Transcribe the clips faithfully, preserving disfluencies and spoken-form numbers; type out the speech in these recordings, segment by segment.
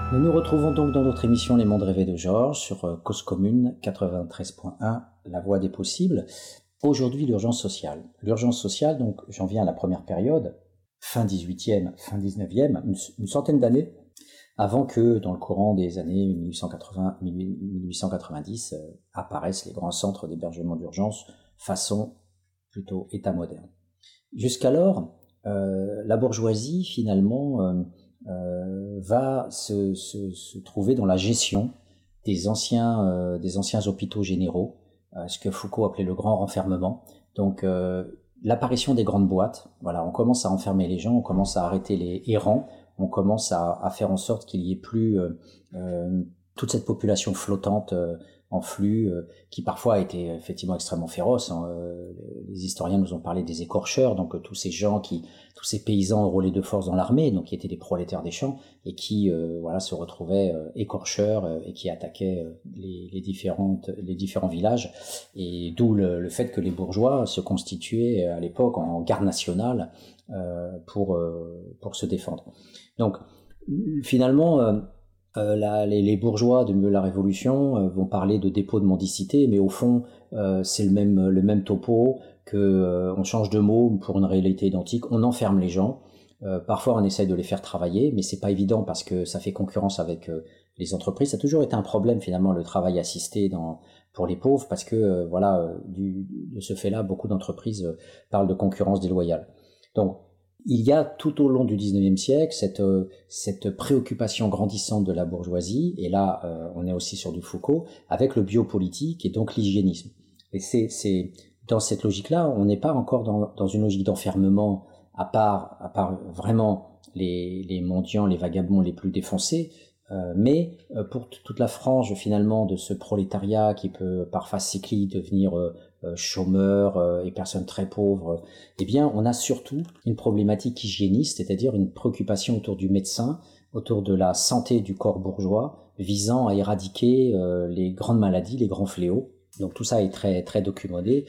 Nous nous retrouvons donc dans notre émission Les Mondes Rêvés de Georges sur Cause Commune quatre-vingt-treize point un, La Voix des Possibles. Aujourd'hui, l'urgence sociale. L'urgence sociale, donc j'en viens à la première période, fin dix-huitième, fin dix-neuvième, une, une centaine d'années avant que dans le courant des années mille huit cent quatre-vingts mille huit cent quatre-vingt-dix euh, apparaissent les grands centres d'hébergement d'urgence façon plutôt état moderne. Jusqu'alors, euh, la bourgeoisie finalement euh, Euh, va se, se, se trouver dans la gestion des anciens, euh, des anciens hôpitaux généraux, euh, ce que Foucault appelait le grand renfermement. Donc euh, l'apparition des grandes boîtes, voilà, on commence à enfermer les gens, on commence à arrêter les errants, on commence à, à faire en sorte qu'il y ait plus euh, euh, toute cette population flottante euh, en flux, euh, qui parfois a été effectivement extrêmement féroce. Hein. Euh, les historiens nous ont parlé des écorcheurs, donc euh, tous ces gens qui, tous ces paysans enrôlés de force dans l'armée, donc qui étaient des prolétaires des champs et qui, euh, voilà, se retrouvaient euh, écorcheurs euh, et qui attaquaient euh, les, les différentes, les différents villages. Et d'où le, le fait que les bourgeois se constituaient à l'époque en garde nationale euh, pour euh, pour se défendre. Donc finalement. Euh, Euh, la, les, les bourgeois de la Révolution euh, vont parler de dépôt de mendicité, mais au fond, euh, c'est le même, le même topo, que euh, on change de mot pour une réalité identique, on enferme les gens. Euh, parfois, on essaye de les faire travailler, mais c'est pas évident parce que ça fait concurrence avec euh, les entreprises. Ça a toujours été un problème finalement le travail assisté dans, pour les pauvres, parce que euh, voilà, euh, du, de ce fait-là, beaucoup d'entreprises euh, parlent de concurrence déloyale. Donc il y a tout au long du dix-neuvième siècle cette, cette préoccupation grandissante de la bourgeoisie, et là euh, on est aussi sur du Foucault, avec le biopolitique et donc l'hygiénisme. Et c'est, c'est dans cette logique-là, on n'est pas encore dans, dans une logique d'enfermement, à part, à part vraiment les, les mendiants, les vagabonds les plus défoncés, euh, mais euh, pour t- toute la frange finalement de ce prolétariat qui peut par phase cyclique devenir euh, euh, chômeurs euh, et personnes très pauvres, eh bien on a surtout une problématique hygiéniste, c'est-à-dire une préoccupation autour du médecin, autour de la santé du corps bourgeois, visant à éradiquer euh, les grandes maladies, les grands fléaux. Donc tout ça est très très documenté.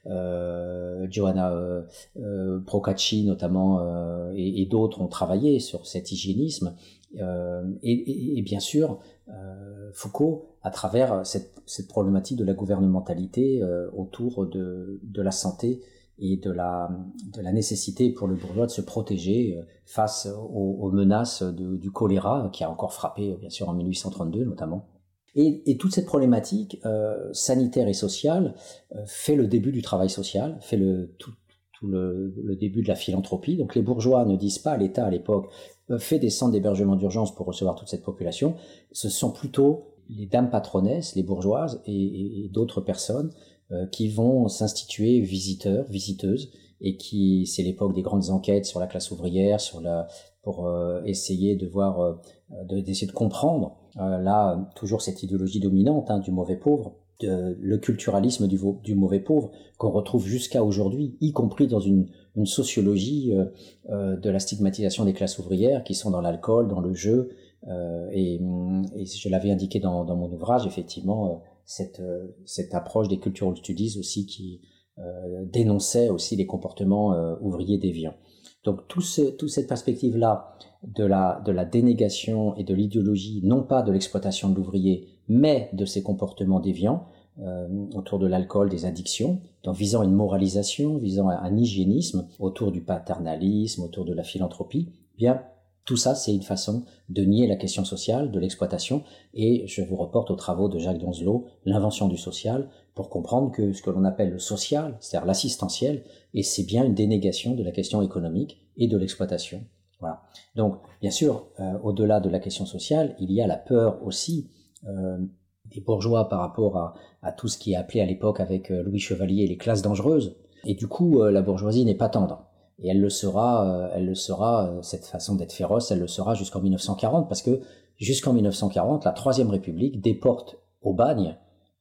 Euh, Johanna euh, euh, Procacci notamment euh, et, et d'autres ont travaillé sur cet hygiénisme. Euh, et, et, et bien sûr, euh, Foucault, à travers cette, cette problématique de la gouvernementalité euh, autour de, de la santé et de la, de la nécessité pour le bourgeois de se protéger euh, face aux, aux menaces de, du choléra qui a encore frappé, bien sûr, en mille huit cent trente-deux notamment. Et, et toute cette problématique euh, sanitaire et sociale euh, fait le début du travail social, fait le, tout, tout le, le début de la philanthropie. Donc les bourgeois ne disent pas à l'État à l'époque euh, fait des centres d'hébergement d'urgence pour recevoir toute cette population. Ce sont plutôt les dames patronesses, les bourgeoises et, et, et d'autres personnes euh, qui vont s'instituer visiteurs, visiteuses, et qui, c'est l'époque des grandes enquêtes sur la classe ouvrière, sur la, pour euh, essayer de voir, euh, de, d'essayer de comprendre euh, là toujours cette idéologie dominante hein, du mauvais pauvre, de, le culturalisme du, du mauvais pauvre qu'on retrouve jusqu'à aujourd'hui, y compris dans une, une sociologie euh, euh, de la stigmatisation des classes ouvrières qui sont dans l'alcool, dans le jeu, euh, et, et je l'avais indiqué dans, dans mon ouvrage, effectivement, euh, cette, euh, cette approche des cultural studies aussi qui euh, dénonçait aussi les comportements euh, ouvriers déviants. Donc tout ce, toute cette perspective-là de la, de la dénégation et de l'idéologie, non pas de l'exploitation de l'ouvrier, mais de ses comportements déviants, euh, autour de l'alcool, des addictions, donc visant une moralisation, visant un, un hygiénisme, autour du paternalisme, autour de la philanthropie, eh bien tout ça c'est une façon de nier la question sociale, de l'exploitation, et je vous reporte aux travaux de Jacques Donzelot, l'invention du social, pour comprendre que ce que l'on appelle le social, c'est-à-dire l'assistentiel, et c'est bien une dénégation de la question économique et de l'exploitation. Voilà. Donc, bien sûr, euh, au-delà de la question sociale, il y a la peur aussi euh, des bourgeois par rapport à, à tout ce qui est appelé à l'époque avec euh, Louis Chevalier les classes dangereuses. Et du coup, euh, la bourgeoisie n'est pas tendre. Et elle le sera, euh, elle le sera, euh, cette façon d'être féroce, elle le sera jusqu'en mille neuf cent quarante, parce que jusqu'en mille neuf cent quarante, la Troisième République déporte au bagne,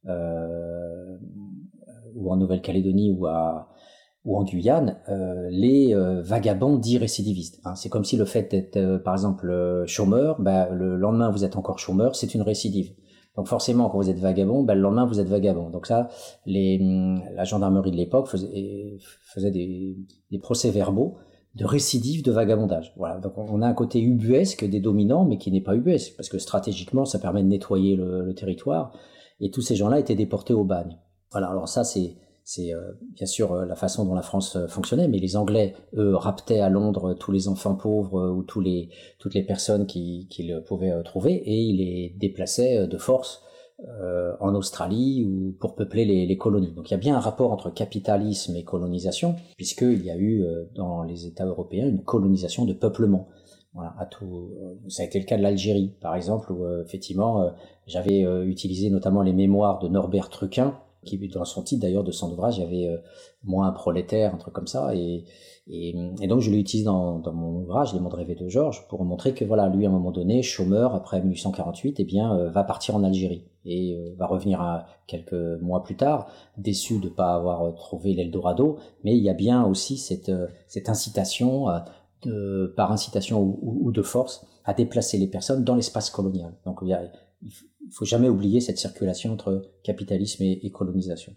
euh, ou en Nouvelle-Calédonie, ou à ou en Guyane, euh, les euh, vagabonds dits récidivistes. Hein. C'est comme si le fait d'être, euh, par exemple, euh, chômeur, bah, le lendemain vous êtes encore chômeur, c'est une récidive. Donc forcément, quand vous êtes vagabond, bah, le lendemain vous êtes vagabond. Donc ça, les, la gendarmerie de l'époque faisait, faisait des, des procès-verbaux de récidive de vagabondage. Voilà, donc on a un côté ubuesque des dominants, mais qui n'est pas ubuesque, parce que stratégiquement, ça permet de nettoyer le, le territoire, et tous ces gens-là étaient déportés au bagne. Voilà, alors ça, c'est, c'est euh, bien sûr euh, la façon dont la France euh, fonctionnait, mais les Anglais, eux, raptaient à Londres tous les enfants pauvres euh, ou tous les, toutes les personnes qu'ils qui pouvaient euh, trouver, et ils les déplaçaient euh, de force Euh, en Australie ou pour peupler les, les colonies. Donc il y a bien un rapport entre capitalisme et colonisation, puisqu'il y a eu euh, dans les États européens une colonisation de peuplement. Voilà, à tout, ça a été le cas de l'Algérie, par exemple, où euh, effectivement euh, j'avais euh, utilisé notamment les mémoires de Norbert Truquin, qui dans son titre d'ailleurs de son ouvrage, il y avait euh, Moi un prolétaire, un truc comme ça, et, et, et donc je l'ai utilisé dans, dans mon ouvrage Les mondes rêvés de Georges pour montrer que voilà, lui à un moment donné, chômeur après mille huit cent quarante-huit, eh bien euh, va partir en Algérie et euh, va revenir à, quelques mois plus tard, déçu de ne pas avoir trouvé l'Eldorado, mais il y a bien aussi cette, cette incitation, euh, de, par incitation ou, ou, ou de force, à déplacer les personnes dans l'espace colonial. Donc il ne faut jamais oublier cette circulation entre capitalisme et, et colonisation.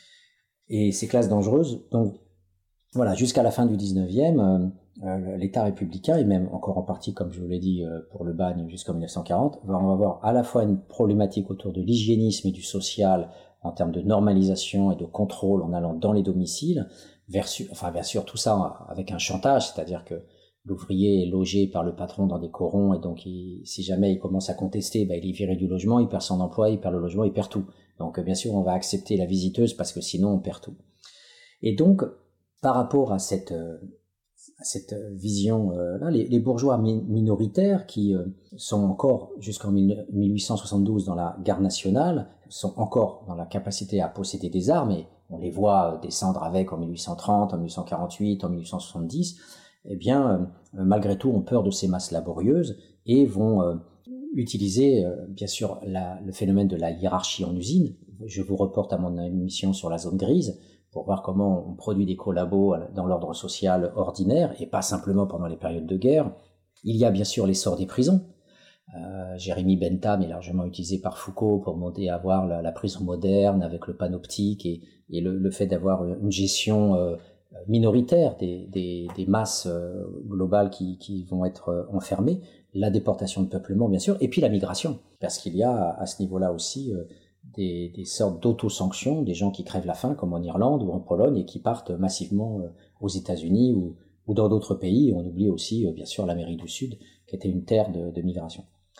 Et ces classes dangereuses, donc voilà, jusqu'à la fin du dix-neuvième, euh, euh, l'État républicain, et même encore en partie, comme je vous l'ai dit, euh, pour le bagne jusqu'en mille neuf cent quarante, va avoir à la fois une problématique autour de l'hygiénisme et du social, en termes de normalisation et de contrôle en allant dans les domiciles, versus, enfin bien sûr tout ça avec un chantage, c'est-à-dire que l'ouvrier est logé par le patron dans des corons, et donc il, si jamais il commence à contester, bah, il est viré du logement, il perd son emploi, il perd le logement, il perd tout. Donc bien sûr on va accepter la visiteuse parce que sinon on perd tout. Et donc, par rapport à cette, euh, à cette vision-là, euh, les, les bourgeois mi- minoritaires qui euh, sont encore jusqu'en mille huit cent soixante-douze dans la garde nationale, sont encore dans la capacité à posséder des armes, et on les voit descendre avec en mille huit cent trente, en mille huit cent quarante-huit, en mille huit cent soixante-dix, eh bien, euh, malgré tout, ont peur de ces masses laborieuses et vont euh, utiliser, euh, bien sûr, la, le phénomène de la hiérarchie en usine. Je vous reporte à mon émission sur la zone grise, pour voir comment on produit des collabos dans l'ordre social ordinaire, et pas simplement pendant les périodes de guerre. Il y a bien sûr l'essor des prisons. Euh, Jérémy Bentham est largement utilisé par Foucault pour monter à voir la, la prison moderne avec le panoptique et, et le, le fait d'avoir une gestion euh, minoritaire des, des, des masses euh, globales qui, qui vont être euh, enfermées, la déportation de peuplement bien sûr, et puis la migration, parce qu'il y a à, à ce niveau-là aussi euh, Des, des sortes d'auto-sanctions, des gens qui crèvent la faim, comme en Irlande ou en Pologne, et qui partent massivement aux États-Unis ou, ou dans d'autres pays. On oublie aussi, bien sûr, l'Amérique du Sud, qui était une terre de, de migration.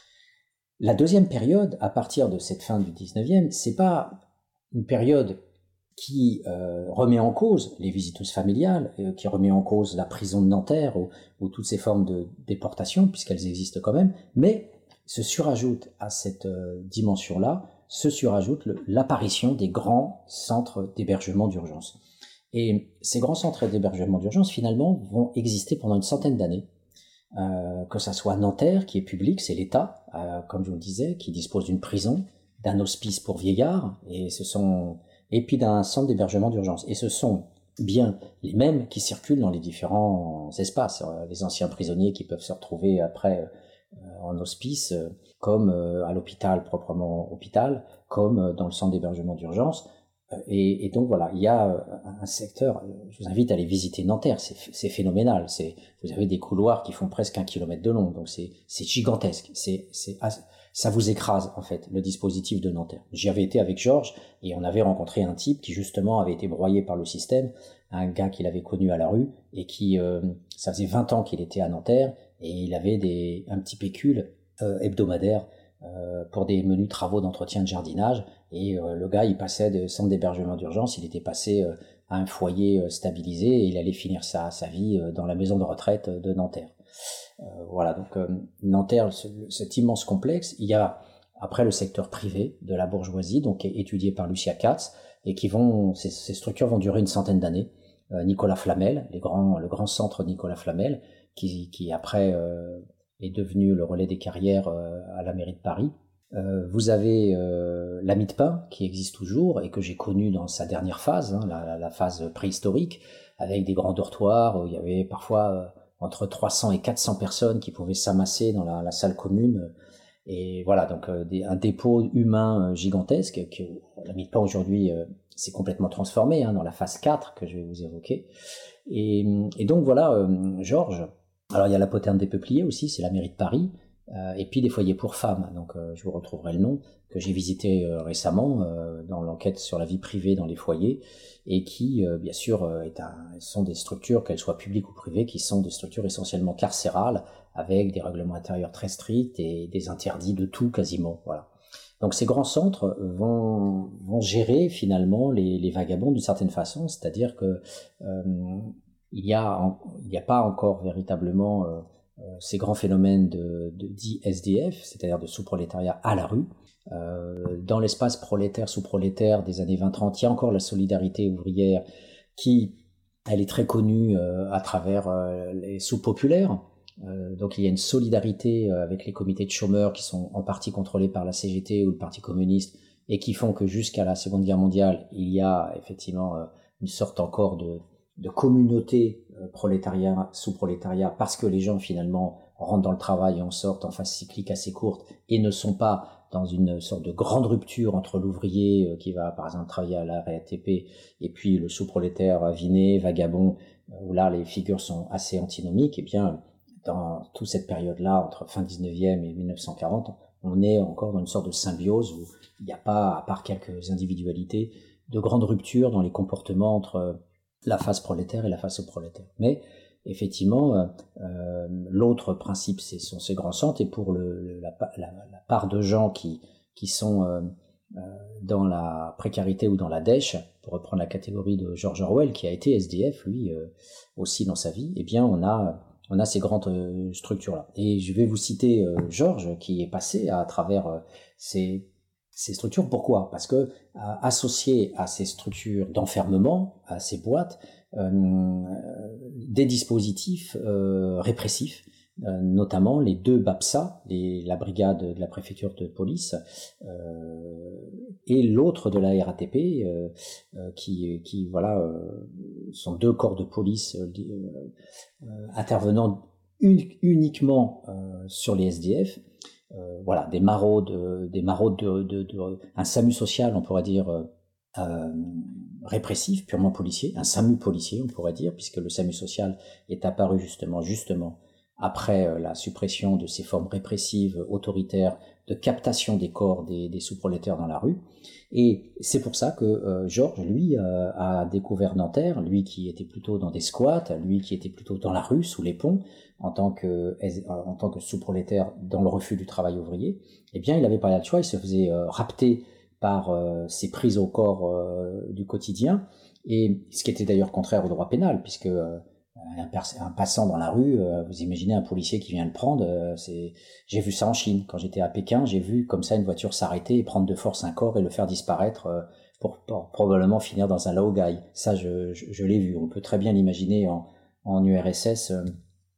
La deuxième période, à partir de cette fin du dix-neuvième, c'est pas une période qui euh, remet en cause les visiteuses familiales, euh, qui remet en cause la prison de Nanterre ou, ou toutes ces formes de déportation, puisqu'elles existent quand même, mais se surajoute à cette euh, dimension-là se surajoute le, l'apparition des grands centres d'hébergement d'urgence. Et ces grands centres d'hébergement d'urgence, finalement, vont exister pendant une centaine d'années. Euh, que ça soit Nanterre, qui est public, c'est l'État, euh, comme je vous le disais, qui dispose d'une prison, d'un hospice pour vieillards, et, ce sont, et puis d'un centre d'hébergement d'urgence. Et ce sont bien les mêmes qui circulent dans les différents espaces. Les anciens prisonniers qui peuvent se retrouver après en hospice, comme à l'hôpital proprement hôpital, comme dans le centre d'hébergement d'urgence. Et, et donc voilà, il y a un secteur, je vous invite à aller visiter Nanterre, c'est, c'est phénoménal, c'est, vous avez des couloirs qui font presque un kilomètre de long, donc c'est, c'est gigantesque, c'est, c'est, ça vous écrase en fait, le dispositif de Nanterre. J'y avais été avec Georges, et on avait rencontré un type qui justement avait été broyé par le système, un gars qu'il avait connu à la rue, et qui, euh, ça faisait vingt ans qu'il était à Nanterre, et il avait des, un petit pécule euh, hebdomadaire euh, pour des menus travaux d'entretien de jardinage, et euh, le gars il passait de centre d'hébergement d'urgence, il était passé euh, à un foyer euh, stabilisé, et il allait finir sa, sa vie euh, dans la maison de retraite de Nanterre. Euh, voilà, donc euh, Nanterre, ce, cet immense complexe, il y a après le secteur privé de la bourgeoisie, donc étudié par Lucia Katz, et qui vont, ces, ces structures vont durer une centaine d'années. Euh, Nicolas Flamel, les grands, le grand centre Nicolas Flamel, qui, qui après euh, est devenu le relais des carrières euh, à la mairie de Paris. Euh, vous avez euh, l'Ami de Pain, qui existe toujours et que j'ai connu dans sa dernière phase, hein, la, la phase préhistorique, avec des grands dortoirs où il y avait parfois euh, entre trois cents et quatre cents personnes qui pouvaient s'amasser dans la, la salle commune. Et voilà, donc euh, des, un dépôt humain euh, gigantesque, que l'Ami de Pain aujourd'hui euh, c'est complètement transformé hein, dans la phase quatre que je vais vous évoquer. Et, et donc voilà, euh, Georges, alors il y a la Poterne des Peupliers aussi, c'est la mairie de Paris, euh, et puis des foyers pour femmes, donc euh, je vous retrouverai le nom, que j'ai visité euh, récemment euh, dans l'enquête sur la vie privée dans les foyers, et qui, euh, bien sûr, euh, est un, sont des structures, qu'elles soient publiques ou privées, qui sont des structures essentiellement carcérales, avec des règlements intérieurs très stricts et des interdits de tout quasiment, voilà. Donc ces grands centres vont, vont gérer finalement les, les vagabonds d'une certaine façon, c'est-à-dire que euh, il y a en, il n'y a pas encore véritablement euh, ces grands phénomènes de, de dit S D F, c'est-à-dire de sous-prolétariat à la rue. Euh, dans l'espace prolétaire, sous-prolétaire des années vingt trente, il y a encore la solidarité ouvrière qui, elle est très connue euh, à travers euh, les sous-populaires. Euh, donc il y a une solidarité euh, avec les comités de chômeurs qui sont en partie contrôlés par la C G T ou le Parti communiste et qui font que jusqu'à la Seconde Guerre mondiale, il y a effectivement euh, une sorte encore de, de communauté euh, prolétariat, sous-prolétariat, parce que les gens finalement rentrent dans le travail et en sortent en phase cyclique assez courte et ne sont pas dans une sorte de grande rupture entre l'ouvrier euh, qui va par exemple travailler à la R A T P et puis le sous-prolétaire aviné, vagabond, euh, où là les figures sont assez antinomiques. Et bien dans toute cette période-là, entre fin dix-neuvième et mille neuf cent quarante, on est encore dans une sorte de symbiose où il n'y a pas, à part quelques individualités, de grandes ruptures dans les comportements entre la phase prolétaire et la phase sous-prolétaire. Mais effectivement, euh, l'autre principe, ce sont ces grands centres, et pour le, le, la, la, la part de gens qui, qui sont euh, euh, dans la précarité ou dans la dèche, pour reprendre la catégorie de George Orwell, qui a été S D F, lui, euh, aussi dans sa vie, eh bien on a... On a ces grandes euh, structures-là. Et je vais vous citer euh, Georges, qui est passé à travers euh, ces, ces structures. Pourquoi ? Parce que euh, associé à ces structures d'enfermement, à ces boîtes, euh, des dispositifs euh, répressifs, euh, notamment les deux BAPSA, les, la brigade de la préfecture de police, euh, et l'autre de la R A T P, euh, euh, qui, qui voilà, euh, sont deux corps de police euh, euh, intervenant un, uniquement euh, sur les S D F. Euh, voilà, des maraudes, des maraudes de, de, de, un SAMU social, on pourrait dire, euh, répressif, purement policier, un SAMU policier, on pourrait dire, puisque le SAMU social est apparu justement, justement après euh, la suppression de ces formes répressives, autoritaires, de captation des corps des, des sous-prolétaires dans la rue. Et c'est pour ça que euh, Georges, lui, euh, a découvert Nanterre, lui qui était plutôt dans des squats, lui qui était plutôt dans la rue, sous les ponts, en tant que, en tant que sous-prolétaire dans le refus du travail ouvrier. Eh bien, il n'avait pas le choix, il se faisait euh, rapter par euh, ces prises au corps euh, du quotidien, et ce qui était d'ailleurs contraire au droit pénal, puisque euh, un, un passant dans la rue, euh, vous imaginez un policier qui vient le prendre, euh, c'est... j'ai vu ça en Chine, quand j'étais à Pékin, j'ai vu comme ça une voiture s'arrêter et prendre de force un corps et le faire disparaître euh, pour, pour probablement finir dans un laogai. Ça, je, je, je l'ai vu, on peut très bien l'imaginer en, en U R S S euh,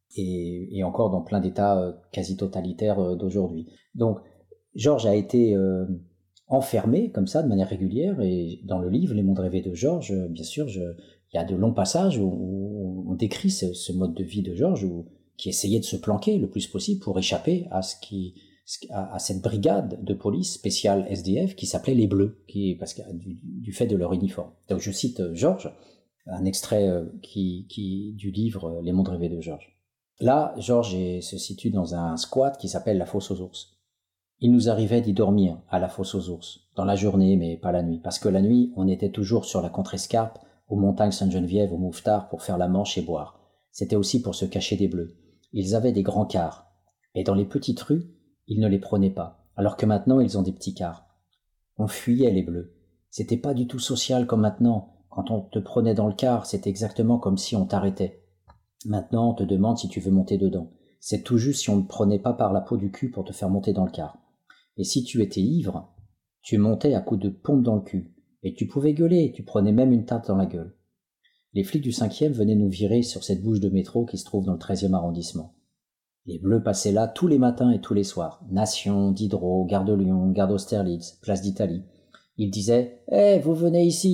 et, et encore dans plein d'états euh, quasi totalitaires euh, d'aujourd'hui. Donc, Georges a été... Euh, enfermé comme ça de manière régulière, et dans le livre Les Mondes rêvés de Georges, bien sûr, je, il y a de longs passages où, où on décrit ce, ce mode de vie de Georges, où, qui essayait de se planquer le plus possible pour échapper à ce qui, à, à cette brigade de police spéciale S D F qui s'appelait les Bleus, qui, parce que du, du fait de leur uniforme. Donc je cite Georges, un extrait qui, qui du livre Les Mondes rêvés de Georges. Là, Georges est, se situe dans un squat qui s'appelle la Fosse aux Ours. Il nous arrivait d'y dormir à la Fosse aux Ours, dans la journée mais pas la nuit, parce que la nuit, on était toujours sur la contrescarpe, aux montagnes Sainte-Geneviève, au Mouffetard, pour faire la manche et boire. C'était aussi pour se cacher des bleus. Ils avaient des grands cars, et dans les petites rues, ils ne les prenaient pas, alors que maintenant ils ont des petits cars. On fuyait les bleus. C'était pas du tout social comme maintenant. Quand on te prenait dans le car, c'était exactement comme si on t'arrêtait. Maintenant, on te demande si tu veux monter dedans. C'est tout juste si on ne te prenait pas par la peau du cul pour te faire monter dans le car. Et si tu étais ivre, tu montais à coups de pompe dans le cul. Et tu pouvais gueuler, tu prenais même une tarte dans la gueule. Les flics du cinquième venaient nous virer sur cette bouche de métro qui se trouve dans le treizième arrondissement. Les Bleus passaient là tous les matins et tous les soirs. Nation, Diderot, Gare de Lyon, Gare d'Austerlitz, Place d'Italie. Ils disaient « Eh, vous venez ici !»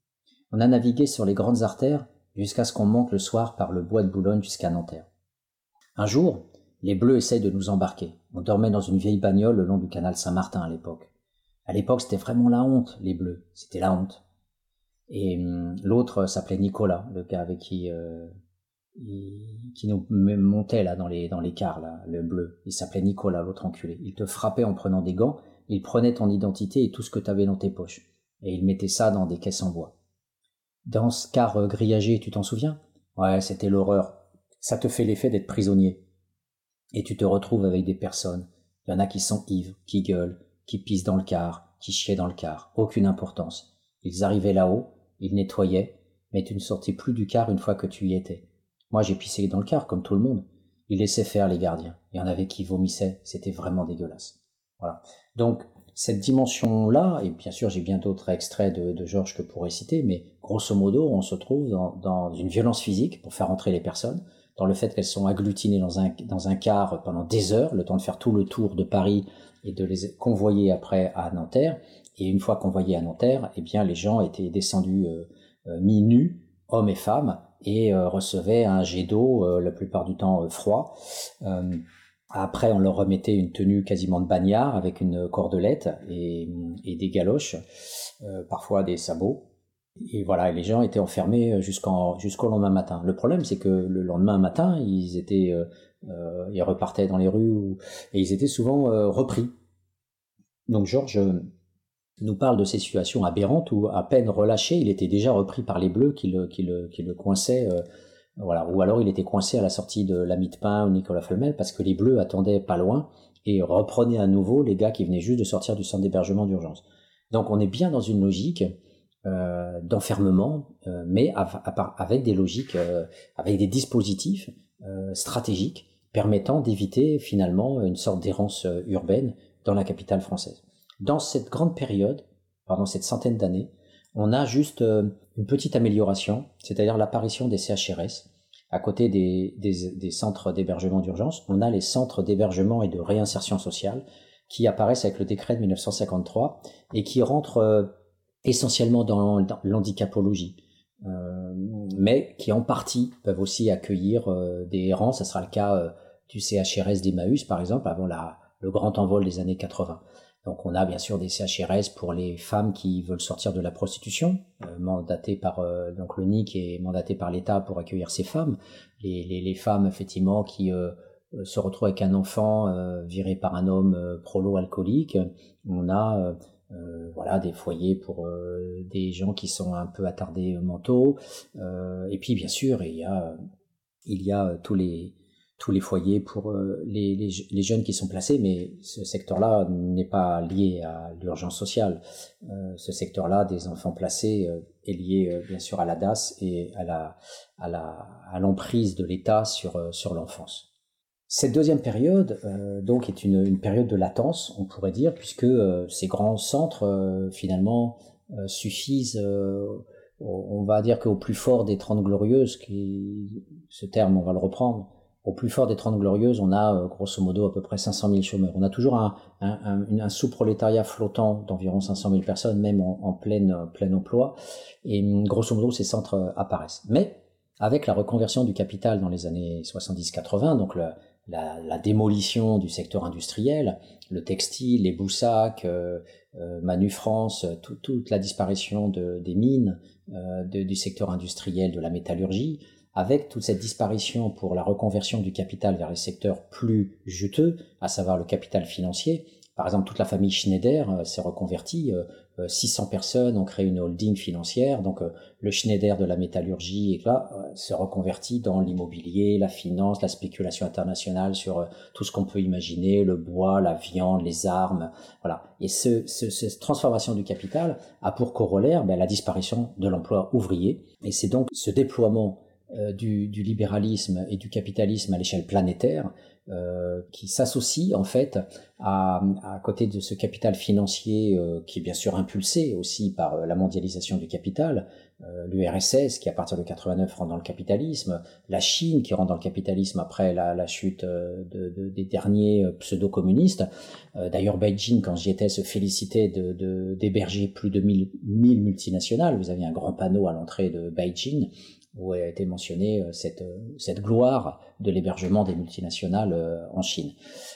On a navigué sur les grandes artères jusqu'à ce qu'on monte le soir par le bois de Boulogne jusqu'à Nanterre. Un jour, les Bleus essayent de nous embarquer. On dormait dans une vieille bagnole le long du canal Saint-Martin à l'époque. À l'époque, c'était vraiment la honte, les Bleus. C'était la honte. Et hum, l'autre s'appelait Nicolas, le gars avec qui euh, il- qui nous montait là dans les dans les cars là, le bleu. Il s'appelait Nicolas, l'autre enculé. Il te frappait en prenant des gants, il prenait ton identité et tout ce que tu avais dans tes poches et il mettait ça dans des caisses en bois. Dans ce car euh, grillagé, tu t'en souviens? Ouais, c'était l'horreur. Ça te fait l'effet d'être prisonnier. Et tu te retrouves avec des personnes. Il y en a qui sont ivres, qui gueulent, qui pissent dans le car, qui chiaient dans le car. Aucune importance. Ils arrivaient là-haut, ils nettoyaient, mais tu ne sortais plus du car une fois que tu y étais. Moi, j'ai pissé dans le car, comme tout le monde. Ils laissaient faire les gardiens. Il y en avait qui vomissaient. C'était vraiment dégueulasse. Voilà. Donc, cette dimension-là, et bien sûr, j'ai bien d'autres extraits de, de Georges que pourrais citer, mais grosso modo, on se trouve dans, dans une violence physique pour faire entrer les personnes, dans le fait qu'elles sont agglutinées dans un, dans un car pendant des heures, le temps de faire tout le tour de Paris et de les convoyer après à Nanterre. Et une fois convoyés à Nanterre, eh bien, les gens étaient descendus euh, euh, mi-nus, hommes et femmes, et euh, recevaient un jet d'eau, euh, la plupart du temps euh, froid. Euh, après, on leur remettait une tenue quasiment de bagnard avec une cordelette et, et des galoches, euh, parfois des sabots. Et voilà, et les gens étaient enfermés jusqu'en, jusqu'au lendemain matin. Le problème, c'est que le lendemain matin, ils étaient, euh, euh, ils repartaient dans les rues ou- et ils étaient souvent euh, repris. Donc Georges nous parle de ces situations aberrantes où, à peine relâché, il était déjà repris par les Bleus qui le, qui le, qui le coinçaient. Euh, voilà. Ou alors il était coincé à la sortie de l'Ami de Pin ou Nicolas Flamel parce que les Bleus attendaient pas loin et reprenaient à nouveau les gars qui venaient juste de sortir du centre d'hébergement d'urgence. Donc on est bien dans une logique euh, d'enfermement, euh, mais av- avec des logiques, euh, avec des dispositifs euh, stratégiques permettant d'éviter finalement une sorte d'errance euh, urbaine dans la capitale française. Dans cette grande période, pendant cette centaine d'années, on a juste euh, une petite amélioration, c'est-à-dire l'apparition des C H R S. À côté des, des, des centres d'hébergement d'urgence, on a les centres d'hébergement et de réinsertion sociale qui apparaissent avec le décret de mille neuf cent cinquante-trois et qui rentrent euh, essentiellement dans, dans l'handicapologie, euh, mais qui en partie peuvent aussi accueillir euh, des errants. Ça sera le cas euh, du C H R S d'Emmaüs, par exemple, avant la, le grand envol des années quatre-vingts. Donc on a bien sûr des C H R S pour les femmes qui veulent sortir de la prostitution, euh, mandatées par euh, donc le N I C est mandaté par l'État pour accueillir ces femmes. Les, les, les femmes effectivement qui euh, se retrouvent avec un enfant euh, viré par un homme euh, prolo-alcoolique. On a euh, euh, voilà des foyers pour euh, des gens qui sont un peu attardés mentaux. Euh, et puis bien sûr il y a il y a tous les tous les foyers pour euh, les, les, les jeunes qui sont placés, mais ce secteur-là n'est pas lié à l'urgence sociale. Euh, ce secteur-là des enfants placés euh, est lié euh, bien sûr à la D A S et à la à la à l'emprise de l'État sur euh, sur l'enfance. Cette deuxième période euh, donc est une, une période de latence, on pourrait dire, puisque euh, ces grands centres euh, finalement euh, suffisent. Euh, on va dire qu'au plus fort des Trente Glorieuses, qui, ce terme on va le reprendre, au plus fort des Trente Glorieuses, on a euh, grosso modo à peu près cinq cent mille chômeurs. On a toujours un, un, un, un sous-prolétariat flottant d'environ cinq cent mille personnes, même en, en plein, plein emploi, et grosso modo ces centres euh, apparaissent. Mais avec la reconversion du capital dans les années soixante-dix quatre-vingts, donc le, la, la démolition du secteur industriel, le textile, les Boussac, euh, euh, Manu France, tout, toute la disparition de, des mines, euh, de, du secteur industriel, de la métallurgie, avec toute cette disparition pour la reconversion du capital vers les secteurs plus juteux, à savoir le capital financier. Par exemple, toute la famille Schneider euh, s'est reconvertie, euh, six cents personnes ont créé une holding financière, donc euh, le Schneider de la métallurgie et là, euh, se reconvertit dans l'immobilier, la finance, la spéculation internationale sur euh, tout ce qu'on peut imaginer, le bois, la viande, les armes, voilà. Et ce, ce, cette transformation du capital a pour corollaire ben, la disparition de l'emploi ouvrier, et c'est donc ce déploiement euh, du, du libéralisme et du capitalisme à l'échelle planétaire Euh, qui s'associe en fait à, à côté de ce capital financier euh, qui est bien sûr impulsé aussi par euh, la mondialisation du capital, euh, l'U R S S qui à partir de quatre-vingt-neuf rentre dans le capitalisme, la Chine qui rentre dans le capitalisme après la, la chute euh, de, de, des derniers euh, pseudo-communistes. Euh, d'ailleurs Beijing, quand j'y étais, se félicitait de, de, d'héberger plus de mille multinationales. Vous avez un grand panneau à l'entrée de Beijing où a été mentionnée cette, cette gloire de l'hébergement des multinationales en Chine.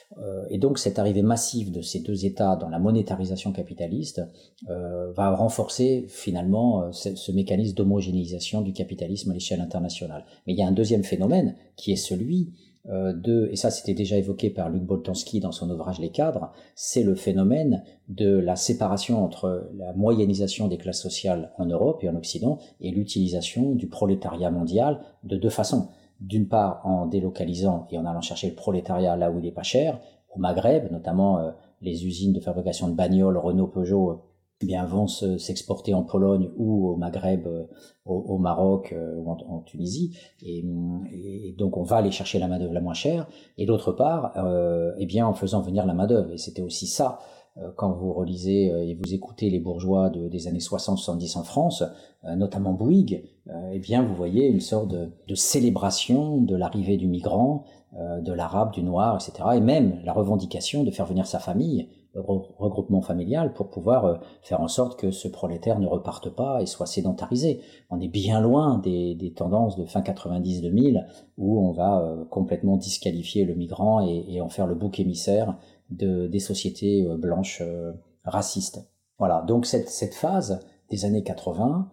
Euh, et donc cette arrivée massive de ces deux États dans la monétarisation capitaliste euh, va renforcer finalement euh, ce, ce mécanisme d'homogénéisation du capitalisme à l'échelle internationale. Mais il y a un deuxième phénomène qui est celui euh, de, et ça c'était déjà évoqué par Luc Boltanski dans son ouvrage Les cadres, c'est le phénomène de la séparation entre la moyennisation des classes sociales en Europe et en Occident et l'utilisation du prolétariat mondial de deux façons. D'une part en délocalisant et en allant chercher le prolétariat là où il est pas cher, au Maghreb, notamment euh, les usines de fabrication de bagnoles Renault, Peugeot, eh bien vont se, s'exporter en Pologne ou au Maghreb, euh, au, au Maroc euh, ou en, en Tunisie, et, et donc on va aller chercher la main-d'œuvre la moins chère. Et d'autre part, euh, eh bien en faisant venir la main-d'œuvre. Et c'était aussi ça. Quand vous relisez et vous écoutez les bourgeois de, des années soixante soixante-dix en France, euh, notamment Bouygues, euh, eh bien vous voyez une sorte de, de célébration de l'arrivée du migrant, euh, de l'arabe, du noir, et cetera. Et même la revendication de faire venir sa famille, le regroupement familial, pour pouvoir euh, faire en sorte que ce prolétaire ne reparte pas et soit sédentarisé. On est bien loin des, des tendances de fin quatre-vingt-dix deux mille où on va euh, complètement disqualifier le migrant et, et en faire le bouc émissaire de, des sociétés blanches euh, racistes. Voilà, donc cette, cette phase des années quatre-vingts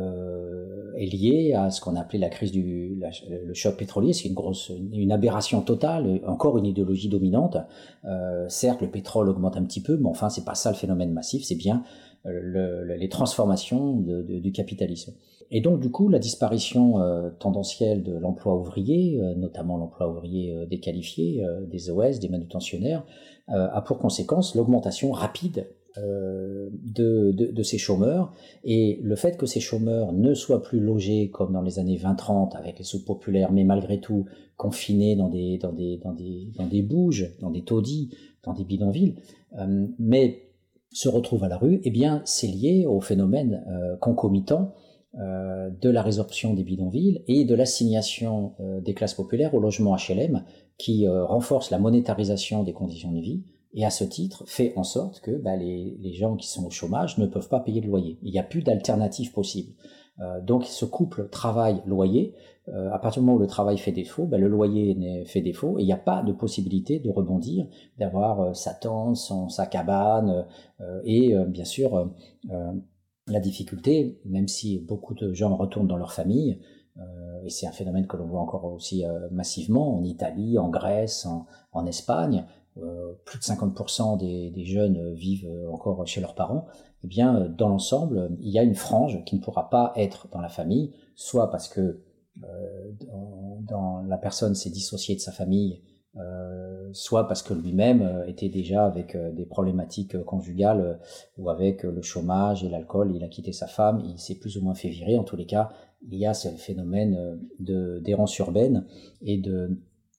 euh, est liée à ce qu'on appelait la crise du la, le choc pétrolier. C'est une grosse, une aberration totale, encore une idéologie dominante. Euh, certes, le pétrole augmente un petit peu, mais enfin, c'est pas ça le phénomène massif, c'est bien le, le, les transformations de, de, du capitalisme. Et donc, du coup, la disparition euh, tendancielle de l'emploi ouvrier, euh, notamment l'emploi ouvrier euh, déqualifié, euh, des O S, des manutentionnaires, euh, a pour conséquence l'augmentation rapide euh, de, de, de ces chômeurs, et le fait que ces chômeurs ne soient plus logés comme dans les années vingt trente avec les soupes populaires, mais malgré tout confinés dans des, dans des, dans des, dans des bouges, dans des taudis, dans des bidonvilles, euh, mais se retrouvent à la rue, eh bien, c'est lié au phénomène euh, concomitant Euh, de la résorption des bidonvilles et de l'assignation euh, des classes populaires au logement H L M qui euh, renforce la monétarisation des conditions de vie et à ce titre fait en sorte que bah, les, les gens qui sont au chômage ne peuvent pas payer de loyer. Il n'y a plus d'alternative possible. Euh, donc ce couple travail-loyer, euh, à partir du moment où le travail fait défaut, bah, le loyer fait défaut et il n'y a pas de possibilité de rebondir, d'avoir euh, sa tente, son, sa cabane euh, et euh, bien sûr euh, la difficulté, même si beaucoup de gens retournent dans leur famille, euh, et c'est un phénomène que l'on voit encore aussi euh, massivement en Italie, en Grèce, en, en Espagne, euh, plus de cinquante pour cent des, des jeunes vivent encore chez leurs parents, eh bien, dans l'ensemble, il y a une frange qui ne pourra pas être dans la famille, soit parce que euh, dans, dans la personne s'est dissociée de sa famille, Euh, soit parce que lui-même euh, était déjà avec euh, des problématiques euh, conjugales euh, ou avec euh, le chômage et l'alcool, il a quitté sa femme, il s'est plus ou moins fait virer. En tous les cas, il y a ce phénomène euh, de, d'errance urbaine et de,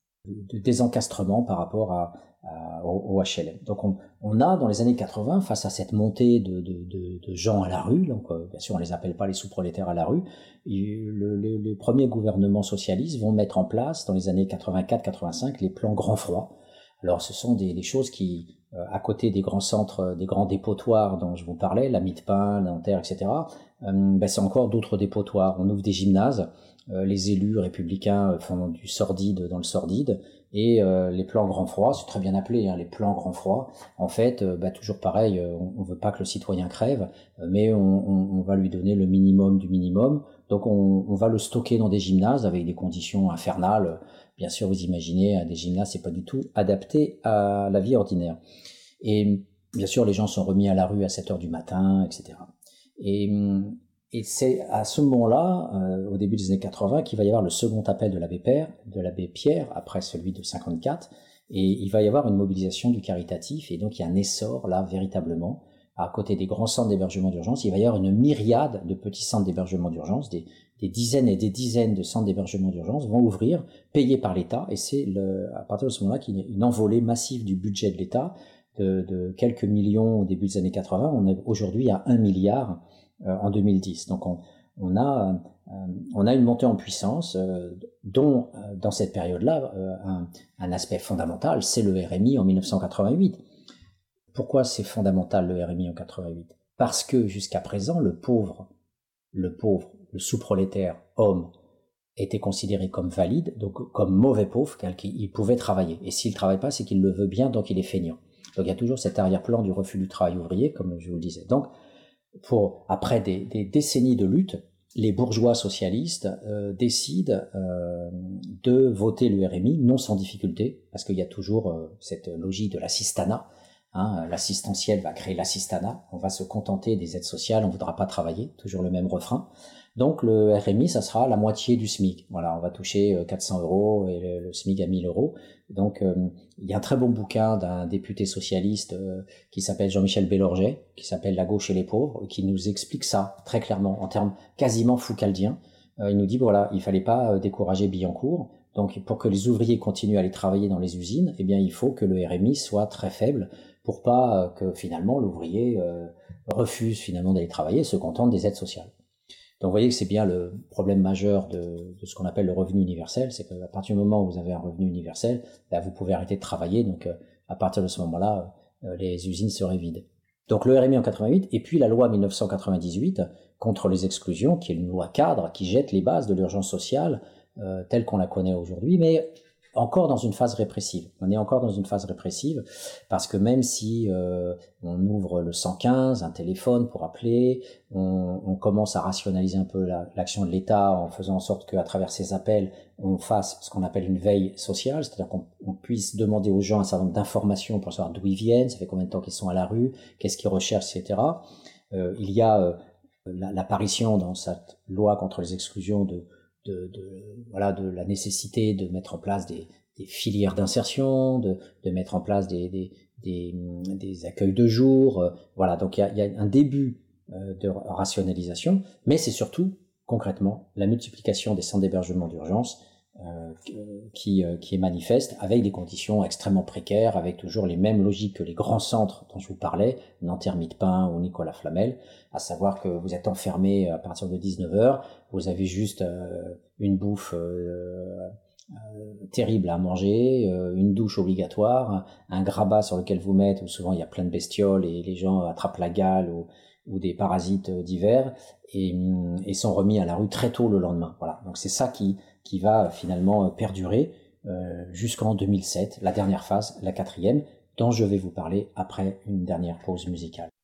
de désencastrement par rapport à, à, au, au H L M. Donc on, on a dans les années quatre-vingts, face à cette montée de, de, de, de gens à la rue, donc euh, bien sûr on les appelle pas les sous-prolétaires à la rue, le, le, les premiers gouvernements socialistes vont mettre en place dans les années quatre-vingt-quatre quatre-vingt-cinq les plans grand froid. Alors ce sont des, des choses qui, euh, à côté des grands centres, des grands dépotoirs dont je vous parlais, la Mide-Pain, Nanterre, et cetera, euh, ben c'est encore d'autres dépotoirs. On ouvre des gymnases, euh, les élus républicains font du sordide dans le sordide, et euh, les plans grand froid, c'est très bien appelé, hein, les plans grand froid. En fait, euh, bah, toujours pareil, euh, on, on veut pas que le citoyen crève, euh, mais on, on, on va lui donner le minimum du minimum. Donc on, on va le stocker dans des gymnases avec des conditions infernales. Bien sûr, vous imaginez, des gymnases, c'est pas du tout adapté à la vie ordinaire. Et bien sûr, les gens sont remis à la rue à sept heures du matin, et cetera. Et, et c'est à ce moment-là, euh, au début des années quatre-vingts, qu'il va y avoir le second appel de l'abbé Pierre, de l'abbé Pierre, après celui de cinquante-quatre, et il va y avoir une mobilisation du caritatif, et donc il y a un essor là, véritablement, à côté des grands centres d'hébergement d'urgence, il va y avoir une myriade de petits centres d'hébergement d'urgence, des, des dizaines et des dizaines de centres d'hébergement d'urgence vont ouvrir, payés par l'État, et c'est le, à partir de ce moment-là qu'il y a une envolée massive du budget de l'État, de, de quelques millions au début des années quatre-vingts, on est aujourd'hui à un milliard euh, en deux mille dix. Donc on, on, a, euh, on a une montée en puissance, euh, dont euh, dans cette période-là, euh, un, un aspect fondamental, c'est le R M I en mille neuf cent quatre-vingt-huit. Pourquoi c'est fondamental le R M I en quatre-vingt-huit ? Parce que jusqu'à présent, le pauvre, le pauvre, le sous-prolétaire homme était considéré comme valide, donc comme mauvais pauvre, car il pouvait travailler. Et s'il ne travaille pas, c'est qu'il le veut bien, donc il est feignant. Donc il y a toujours cet arrière-plan du refus du travail ouvrier, comme je vous le disais. Donc, pour, après des, des décennies de lutte, les bourgeois socialistes euh, décident euh, de voter le R M I, non sans difficulté, parce qu'il y a toujours euh, cette logique de l'assistanat. Hein, l'assistentiel va créer l'assistanat, on va se contenter des aides sociales, on ne voudra pas travailler, toujours le même refrain. Donc le R M I, ça sera la moitié du SMIC. Voilà, on va toucher quatre cents euros et le, le SMIC à mille euros. Donc euh, il y a un très bon bouquin d'un député socialiste euh, qui s'appelle Jean-Michel Bélorget, qui s'appelle La gauche et les pauvres, qui nous explique ça très clairement en termes quasiment foucaldiens. Euh, il nous dit voilà, il fallait pas euh, décourager Billancourt. Donc pour que les ouvriers continuent à aller travailler dans les usines, eh bien il faut que le R M I soit très faible pour pas euh, que finalement l'ouvrier euh, refuse finalement d'aller travailler et se contente des aides sociales. Donc vous voyez que c'est bien le problème majeur de, de ce qu'on appelle le revenu universel, c'est qu'à partir du moment où vous avez un revenu universel, là, vous pouvez arrêter de travailler, donc euh, à partir de ce moment-là, euh, les usines seraient vides. Donc le R M I en quatre-vingt-huit, et puis la loi mille neuf cent quatre-vingt-dix-huit contre les exclusions, qui est une loi cadre qui jette les bases de l'urgence sociale euh, telle qu'on la connaît aujourd'hui, mais encore dans une phase répressive. On est encore dans une phase répressive parce que même si euh, on ouvre le cent quinze, un téléphone pour appeler, on, on commence à rationaliser un peu la, l'action de l'État en faisant en sorte qu'à travers ces appels, on fasse ce qu'on appelle une veille sociale, c'est-à-dire qu'on on puisse demander aux gens un certain nombre d'informations pour savoir d'où ils viennent, ça fait combien de temps qu'ils sont à la rue, qu'est-ce qu'ils recherchent, et cetera. Euh, il y a euh, la, l'apparition dans cette loi contre les exclusions de De, de, voilà, de la nécessité de mettre en place des, des filières d'insertion, de, de mettre en place des, des, des, des accueils de jour. Euh, voilà, donc il y a, il y a un début euh, de rationalisation, mais c'est surtout, concrètement, la multiplication des centres d'hébergement d'urgence euh, qui, euh, qui est manifeste, avec des conditions extrêmement précaires, avec toujours les mêmes logiques que les grands centres dont je vous parlais, Nanterre Mide-Pain ou Nicolas Flamel, à savoir que vous êtes enfermé à partir de dix-neuf heures, vous avez juste euh, une bouffe euh, euh, terrible à manger, euh, une douche obligatoire, un, un grabat sur lequel vous mettez, où souvent il y a plein de bestioles et les gens attrapent la gale ou, ou des parasites divers, et, et sont remis à la rue très tôt le lendemain. Voilà. Donc c'est ça qui, qui va finalement perdurer euh, jusqu'en deux mille sept, la dernière phase, la quatrième, dont je vais vous parler après une dernière pause musicale.